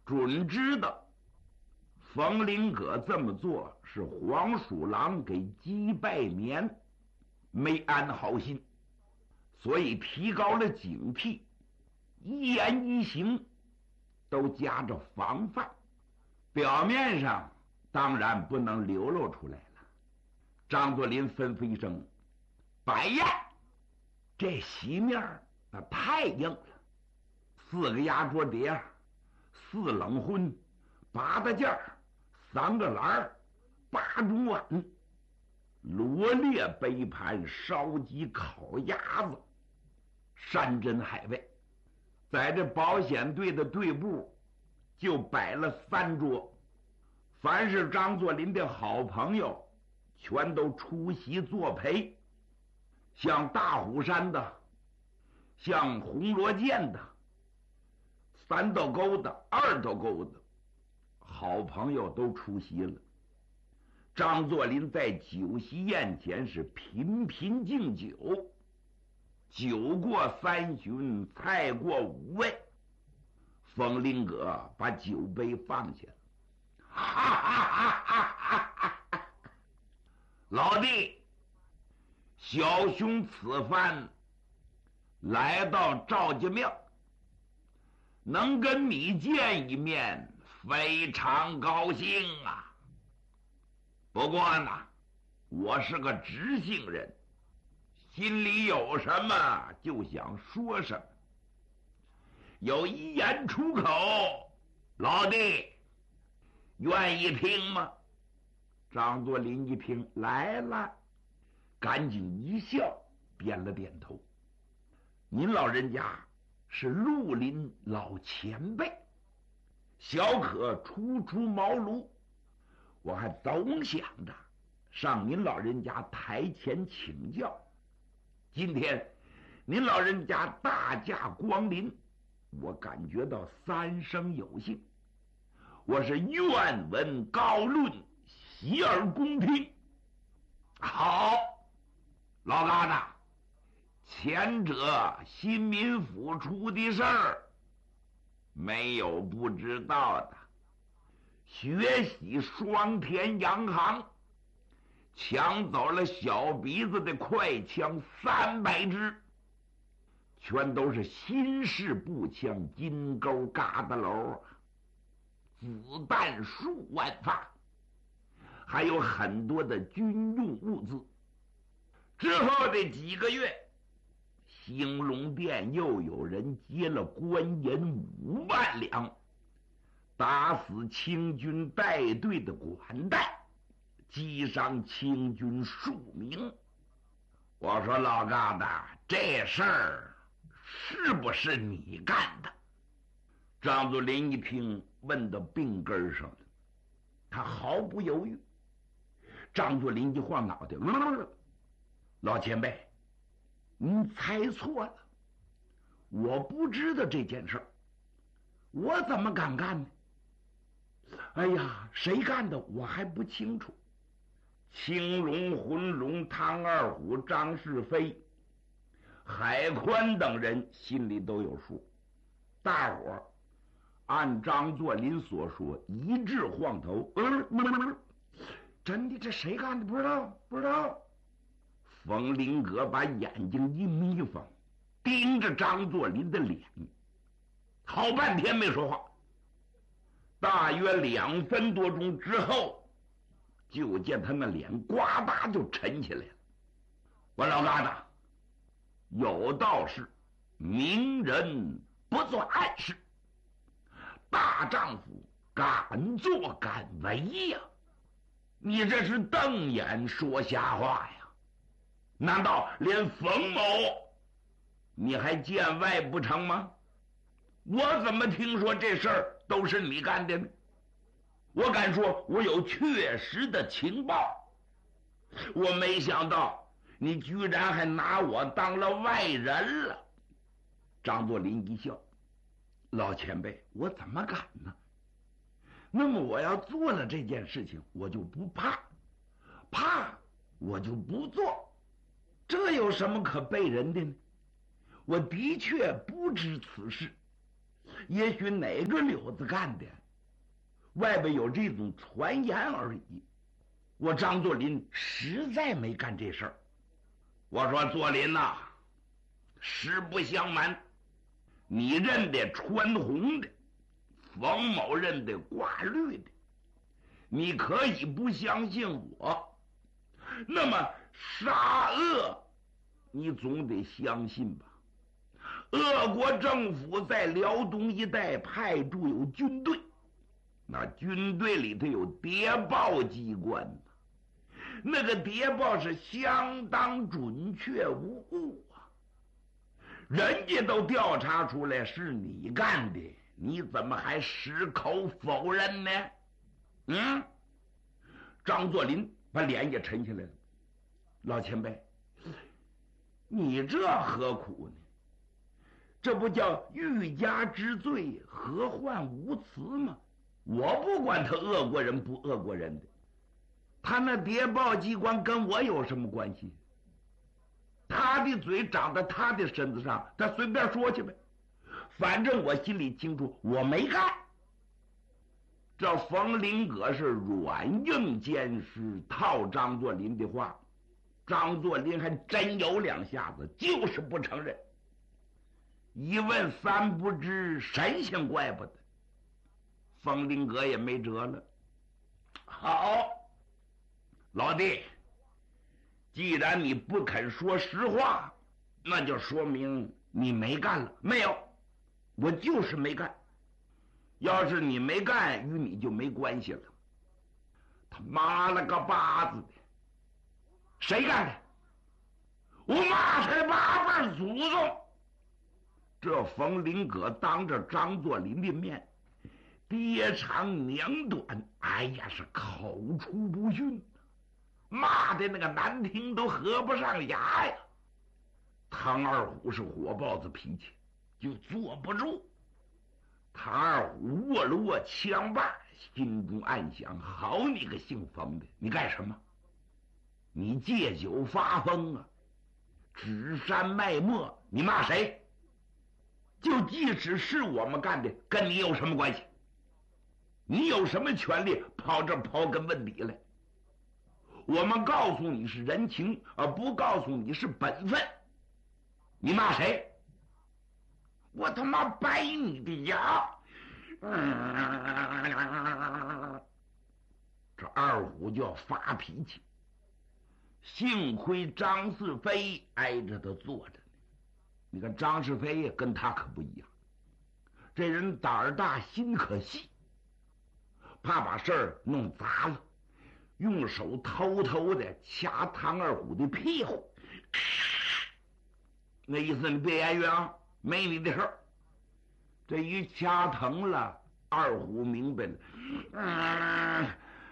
准知道冯林阁这么做是黄鼠狼给鸡拜年，没安好心，所以提高了警惕，一言一行都夹着防范。表面上当然不能流露出来了。张作霖吩咐一声：“摆宴。”这席面那太硬了，4个压桌碟，4冷荤，8大件，3个篮，8种碗，罗列杯盘，烧鸡烤鸭子，山珍海味。在这保险队的队部就摆了3桌，凡是张作霖的好朋友全都出席作陪，像大虎山的，像红罗涧的，3斗沟的，2斗沟的好朋友都出席了。张作霖在酒席宴前是频频敬酒，酒过3巡，菜过5味。冯林阁把酒杯放下了，哈哈哈哈哈哈！老弟，小兄此番来到赵家庙，能跟你见一面，非常高兴啊。不过呢，我是个直性人，心里有什么就想说什么，有一言出口，老弟愿意听吗？张作霖一听来了，赶紧一笑，点了点头。您老人家是绿林老前辈，小可初出茅庐，我还总想着上您老人家台前请教。今天您老人家大驾光临，我感觉到3生有幸，我是愿闻高论，洗耳恭听。好，老疙瘩，前者新民府出的事儿，没有不知道的。学习双田洋行，抢走了小鼻子的快枪300支，全都是新式步枪，金钩疙瘩楼，子弹数万发，还有很多的军用物资。之后的几个月，兴隆殿又有人接了官银5万两，打死清军带队的管带，击伤清军数名。我说老疙瘩，这事儿是不是你干的？张作霖一听，问到病根上了，他毫不犹豫。张作霖一晃脑袋，老前辈，您猜错了，我不知道这件事儿，我怎么敢干呢？哎呀，谁干的我还不清楚。青龙、浑龙、汤二虎、张世飞、海宽等人心里都有数。大伙儿按张作霖所说一致晃头，真的，这谁干的不知道，不知道。冯林阁把眼睛一眯缝，盯着张作霖的脸，好半天没说话。大约2分多钟之后，就见他那脸呱嗒就沉起来了。我老疙瘩，有道是明人不做暗事，大丈夫敢作敢为呀，你这是瞪眼说瞎话呀！难道连冯某你还见外不成吗？我怎么听说这事儿都是你干的呢？我敢说我有确实的情报，我没想到你居然还拿我当了外人了。张作霖一笑，老前辈，我怎么敢呢？那么我要做了这件事情，我就不怕，怕我就不做，这有什么可背人的呢？我的确不知此事， 也许哪个溜子干的，外边有这种传言而已。我张作霖实在没干这事儿。我说作霖呐，实不相瞒，你认得穿红的，冯某认得挂绿的，你可以不相信我，那么沙俄你总得相信吧？俄国政府在辽东一带派驻有军队，那军队里头有谍报机关，那个谍报是相当准确无误啊，人家都调查出来是你干的，你怎么还矢口否认呢？张作霖把脸也沉下来了。老前辈，你这何苦呢？这不叫欲加之罪，何患无辞吗？我不管他恶过人不恶过人的，他那谍报机关跟我有什么关系？他的嘴长在他的身子上，他随便说去呗。反正我心里清楚，我没干。这冯林阁是软硬兼施，套张作霖的话，张作霖还真有两下子，就是不承认。一问三不知，神仙怪不得。冯林阁也没辙了。好，老弟，既然你不肯说实话，那就说明你没干了。没有，我就是没干。要是你没干，与你就没关系了。他妈了个巴子的，谁干的？我骂他八辈祖宗！这冯林阁当着张作霖的面，爹长娘短，哎呀，是口出不逊，骂的那个难听都合不上牙呀。唐二虎是火爆子脾气，就坐不住。唐二虎握了握枪把，心中暗想：好你个姓冯的，你干什么？你借酒发疯啊，指山卖墨，你骂谁？就即使是我们干的，跟你有什么关系？你有什么权利跑这刨根问底来？我们告诉你是人情，而不告诉你是本分。你骂谁？我他妈掰你的牙！这二虎就要发脾气，幸亏张世飞挨着他坐着呢。你看张世飞跟他可不一样，这人胆儿大心可细，怕把事儿弄砸了，用手偷偷的掐唐二虎的屁股，那意思你别言语啊，没你的事儿。这一掐疼了，二虎明白了，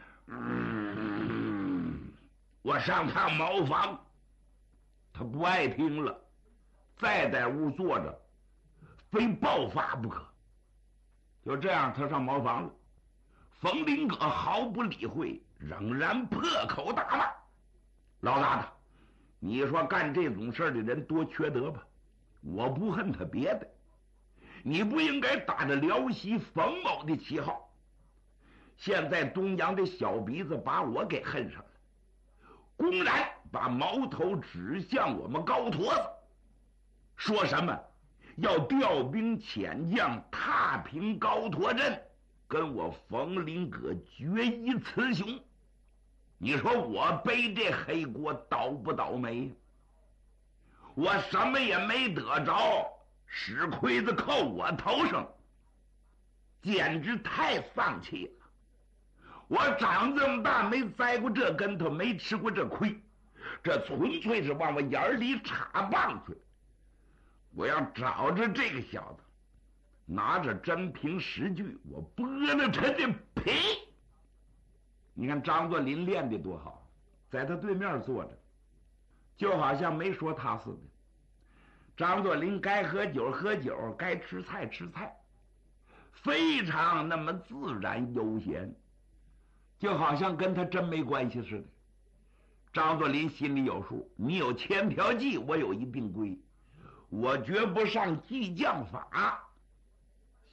我上趟茅房。他不爱听了，再在屋坐着，非爆发不可。就这样，他上茅房了。冯林阁毫不理会，仍然破口大骂：老大的，你说干这种事的人多缺德吧？我不恨他别的，你不应该打着辽西冯某的旗号。现在东洋的小鼻子把我给恨上了，公然把矛头指向我们高坨子，说什么要调兵遣将踏平高坨镇，跟我冯林阁决一雌雄。你说我背这黑锅倒不倒霉？我什么也没得着，屎盔子扣我头上，简直太丧气了。我长这么大没栽过这跟头，没吃过这亏，这纯粹是往我眼里插棒去。我要找着这个小子，拿着真凭实据，我剥了他的皮。你看张作霖练得多好，在他对面坐着，就好像没说他似的。张作霖该喝酒喝酒，该吃菜吃菜，非常那么自然悠闲，就好像跟他真没关系似的。张作霖心里有数，你有千条计，我有一定规，我绝不上激将法。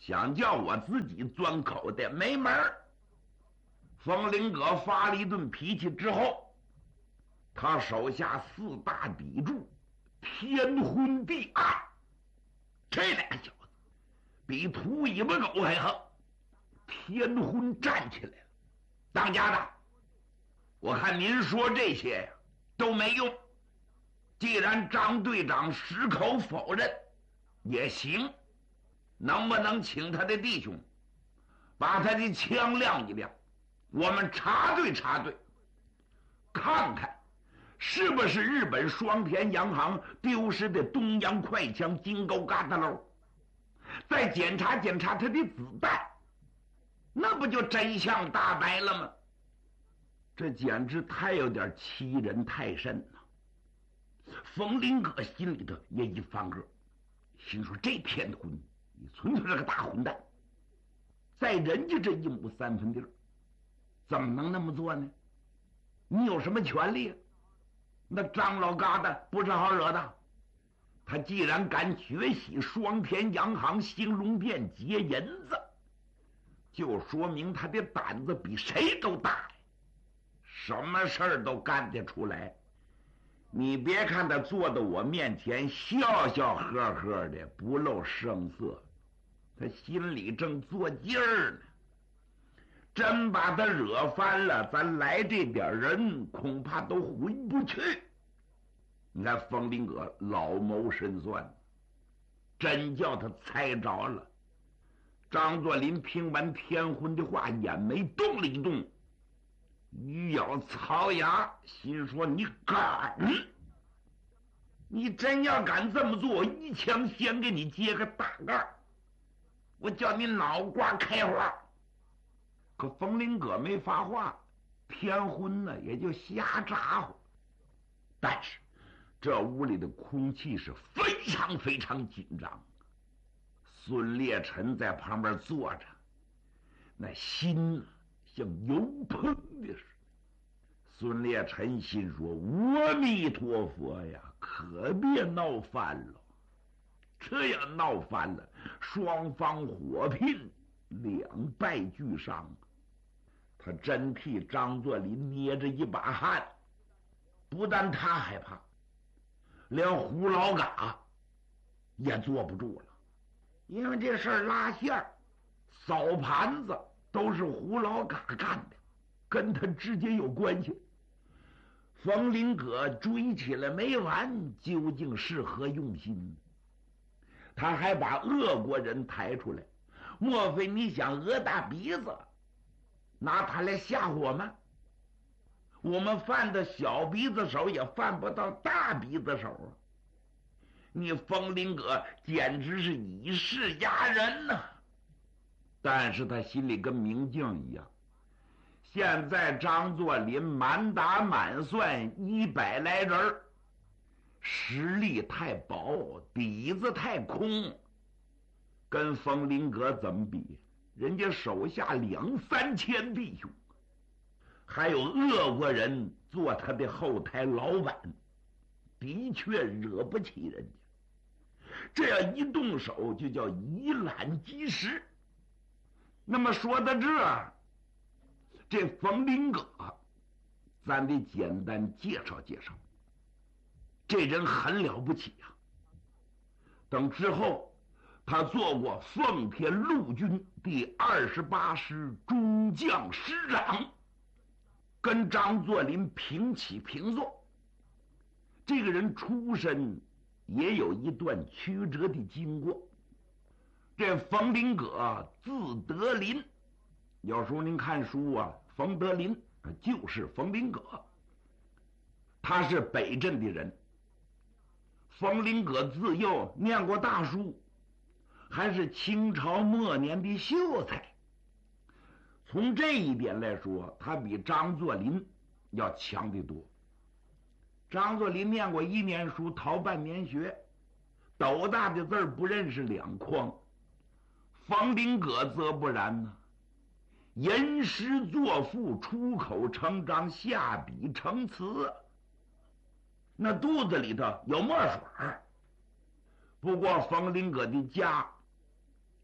想叫我自己钻口袋，没门儿。冯林阁发了一顿脾气之后，他手下4大砥柱天昏地暗，这俩小子比秃尾巴狗还横。天昏站起来了：“当家的，我看您说这些呀都没用。既然张队长矢口否认，也行，能不能请他的弟兄把他的枪亮一亮，我们查对查对，看看是不是日本双田洋行丢失的东洋快枪金钩疙瘩喽？再检查检查他的子弹，那不就真相大白了吗？”这简直太有点欺人太甚了。冯林阁心里头也一翻个，心说这天昏，你纯粹是个大混蛋，在人家这1亩3分地，怎么能那么做呢？你有什么权利？那张老疙瘩不是好惹的，他既然敢学习双田洋行兴隆店劫银子，就说明他的胆子比谁都大，什么事儿都干得出来。你别看他坐到我面前笑笑呵呵的，不露声色，他心里正做劲儿呢。真把他惹翻了，咱来这点人恐怕都回不去。你看冯林阁老谋深算，真叫他猜着了。张作霖听完天昏的话，眼眉动了一动，一咬槽牙，心说：“你敢！你真要敢这么做，我一枪先给你揭个大盖，我叫你脑瓜开花！”可冯林阁没发话，天昏呢也就瞎咋呼。但是这屋里的空气是非常非常紧张。孙烈臣在旁边坐着，那心像油烹的似的。孙烈臣心说：“阿弥陀佛呀，可别闹翻了！这要闹翻了，双方火拼，两败俱伤。”他真替张作霖捏着一把汗。不但他害怕，连胡老嘎也坐不住了。因为这事儿拉线儿、扫盘子都是胡老嘎干的，跟他直接有关系。冯林阁追起来没完，究竟是何用心？他还把俄国人抬出来，莫非你想讹大鼻子，拿他来吓我们？我们犯的小鼻子手也犯不到大鼻子手啊！你冯林阁简直是以势压人呐！但是他心里跟明镜一样，现在张作霖满打满算100来人，实力太薄，底子太空，跟冯林阁怎么比？人家手下2、3千弟兄，还有俄国人做他的后台老板，的确惹不起人家。这样一动手就叫以卵击石。那么说到这冯林阁，咱得简单介绍介绍。这人很了不起呀！等之后，他做过奉天陆军第28师中将师长，跟张作霖平起平坐。这个人出身也有一段曲折的经过。这冯林阁字德林，有时候您看书啊，冯德林就是冯林阁，他是北镇的人。冯林阁自幼念过大书，还是清朝末年的秀才。从这一点来说，他比张作霖要强得多。张作霖念过1年书，逃半年学，斗大的字不认识2筐。冯林阁则不然呢，吟诗作赋，出口成章，下笔成词，那肚子里头有墨水。不过冯林阁的家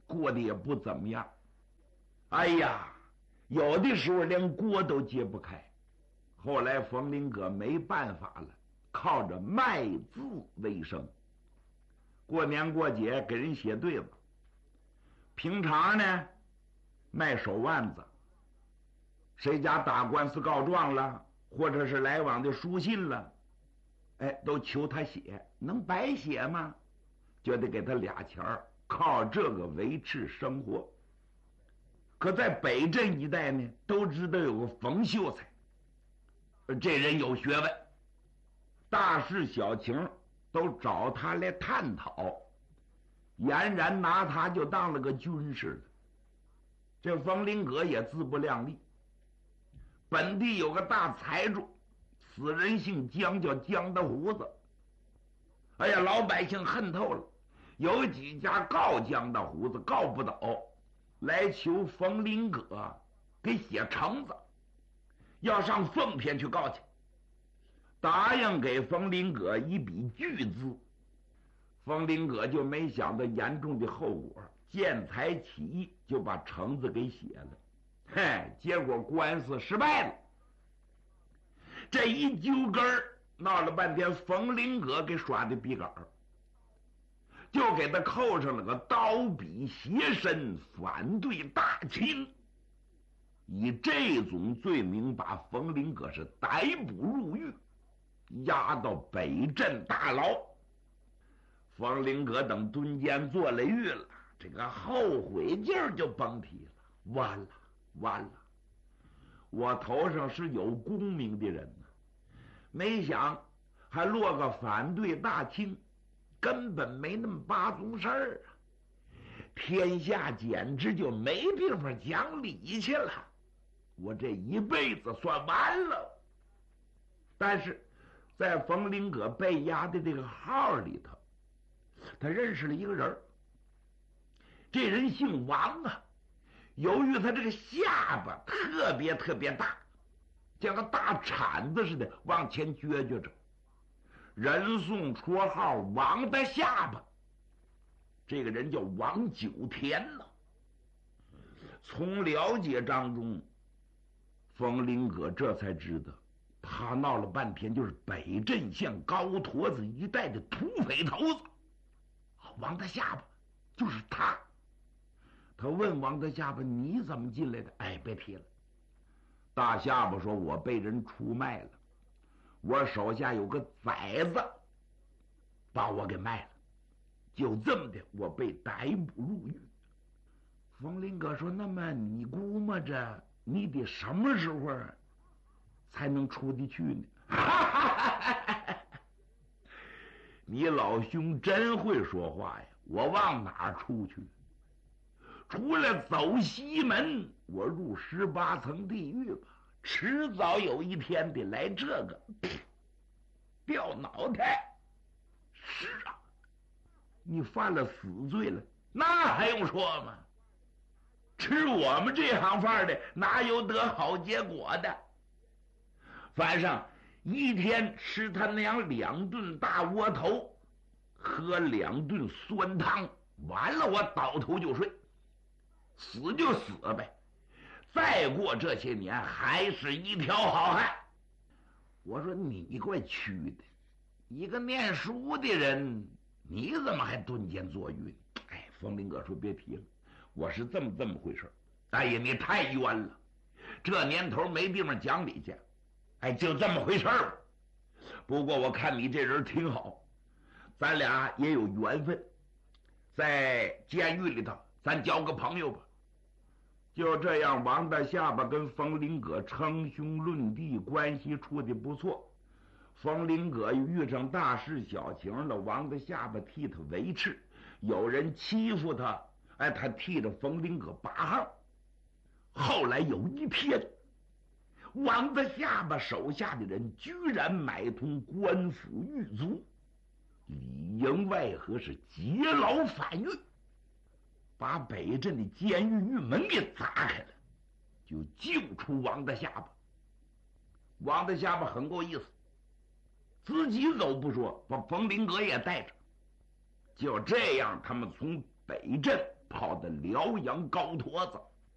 过得也不怎么样。哎呀，有的时候连锅都揭不开。后来冯林阁没办法了，靠着卖字为生。过年过节给人写对子，平常呢卖手腕子，谁家打官司告状了，或者是来往的书信了，都求他写，能白写吗？就得给他俩钱儿，靠这个维持生活。可在北镇一带呢，都知道有个冯秀才，这人有学问，大事小情都找他来探讨，俨然拿他就当了个军似的。这冯林阁也自不量力，本地有个大财主，此人姓姜，叫姜大胡子。哎呀，老百姓恨透了，有几家告姜大胡子告不倒，来求冯林阁给写橙子，要上奉天去告去，答应给冯林阁一笔巨资。冯林阁就没想到严重的后果，见财起意，就把橙子给写了。结果官司失败了。这一揪根儿，闹了半天，冯林阁给耍的笔杆儿，就给他扣上了个刀笔挟身反对大清，以这种罪名把冯林阁是逮捕入狱，押到北镇大牢。冯林阁等蹲监坐了狱了，这个后悔劲儿就甭提了。完了完了，我头上是有功名的人呢，没想还落个反对大清，根本没那么八宗事儿啊！天下简直就没地方讲理去了，我这一辈子算完了。但是在冯林阁被押的这个号里头，他认识了一个人，这人姓王啊。由于他这个下巴特别大，像个大铲子似的往前撅着，人送绰号王的下巴。这个人叫王九田呐。从了解当中，冯林阁这才知道，他闹了半天就是北镇县高坨子一带的土匪头子。王的下巴就是他。他问王大下巴：“你怎么进来的？”别提了。大下巴说：“我被人出卖了，我手下有个崽子把我给卖了，就这么的，我被逮捕入狱。”冯林阁说：“那么你估摸着你得什么时候才能出得去呢？”你老兄真会说话呀！我往哪儿出去？除了走西门，我入18层地狱吧，迟早有一天得来这个掉脑袋。是啊，你犯了死罪了，那还用说吗？吃我们这行饭的哪有得好结果的？反正一天吃他娘2顿大窝头，喝2顿酸汤，完了我倒头就睡，死就死呗，再过这些年还是一条好汉。我说你怪屈的，一个念书的人，你怎么还蹲监坐狱呢？冯林阁说别提了，我是这么回事。哎呀，你太冤了，这年头没地方讲理去。就这么回事吧。不过我看你这人挺好，咱俩也有缘分，在监狱里头咱交个朋友吧。就这样，王大下巴跟冯林阁称兄论弟，关系处得不错。冯林阁遇上大事小情了，王大下巴替他维持，有人欺负他，他替着冯林阁拔号。后来有一天，王大下巴手下的人居然买通官府狱卒，里应外合，是劫牢反狱，把北镇的监狱狱门给砸开了，就救出王大下巴。王大下巴很够意思，自己走不说，把冯林阁也带着。就这样，他们从北镇跑到辽阳高坨子，